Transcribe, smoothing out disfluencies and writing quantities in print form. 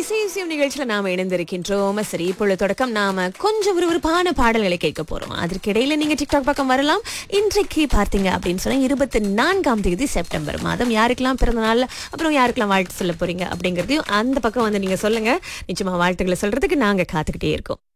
இசையும் நிகழ்ச்சியில நாம இணைந்திருக்கின்றோம். சரி, இப்பொழுது தொடக்கம் நாம கொஞ்சம் விறுவிறுப்பான பாடல்களை கேட்க போறோம். அதற்கிடையில நீங்க டிக்டாக் பக்கம் வரலாம். இன்றைக்கு பார்த்தீங்க அப்படின்னு சொன்னா 24ஆம் தேதி செப்டம்பர் மாதம் யாருக்கெல்லாம் பிறந்த நாள், அப்புறம் யாருக்கெல்லாம் வாழ்த்து சொல்ல போறீங்க அப்படிங்கறதையும் அந்த பக்கம் வந்து நீங்க சொல்லுங்க. நிச்சயமா வாழ்த்துக்களை சொல்றதுக்கு நாங்க காத்துக்கிட்டே இருக்கோம்.